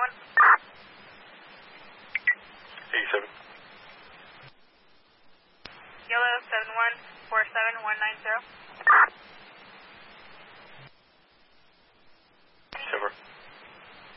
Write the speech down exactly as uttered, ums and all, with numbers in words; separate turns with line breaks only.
one.
eighty-seven.
Yellow seven one four seven one nine zero.